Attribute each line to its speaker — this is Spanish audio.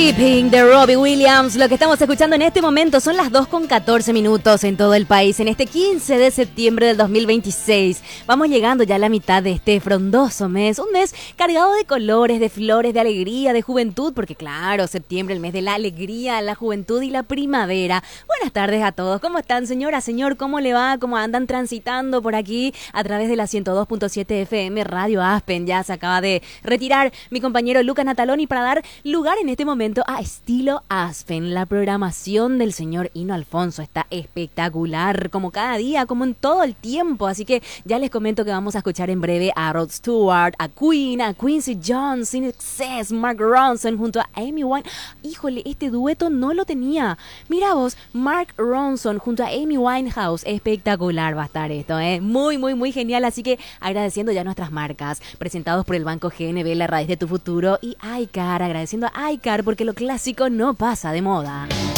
Speaker 1: Sleeping de Robbie Williams. Lo que estamos escuchando en este momento son las 2:14 en todo el país. En este 15 de septiembre del 2026. Vamos llegando ya a la mitad de este frondoso mes. Un mes cargado de colores, de flores, de alegría, de juventud. Porque claro, septiembre, el mes de la alegría, la juventud y la primavera. Buenas tardes a todos. ¿Cómo están, señora, señor? ¿Cómo le va? ¿Cómo andan transitando por aquí a través de la 102.7 FM Radio Aspen? Ya se acaba de retirar mi compañero Lucas Nataloni para dar lugar en este momento a Estilo Aspen. La programación del señor Hino Alfonso está espectacular, como cada día, como en todo el tiempo. Así que ya les comento que vamos a escuchar en breve a Rod Stewart, a Queen, a Quincy Jones, In Excess, Mark Ronson junto a Amy Winehouse. Híjole, este dueto no lo tenía. Mira vos, Mark Ronson junto a Amy Winehouse. Espectacular va a estar esto, ¿eh? Muy, muy, muy genial. Así que agradeciendo ya nuestras marcas, presentados por el Banco GNB, la raíz de tu futuro, y iCar, agradeciendo a iCar porque lo clásico no pasa de moda.